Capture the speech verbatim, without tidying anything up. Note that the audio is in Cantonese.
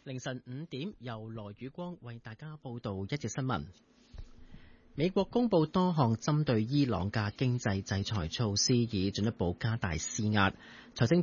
凌晨五點，由羅宇光為大家報道一節新聞。美國公布多項針對伊朗嘅經濟制裁措施，以進一步加大施壓。財政